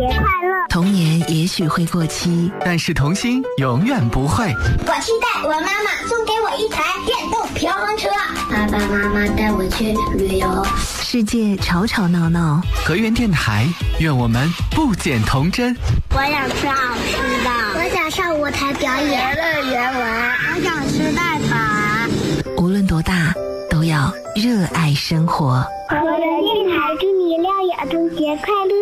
快乐。 童年也许会过期， 但是童心永远不会。 我期待我妈妈送给我一台电动平衡车，爸爸妈妈带我去旅游。 世界吵吵闹闹， 河源电台，愿我们不减童真。 我想吃好吃的，我想上舞台表演，乐园玩，我想吃蛋挞。 无论多大，都要热爱生活。 河源电台祝你6月儿童节快乐。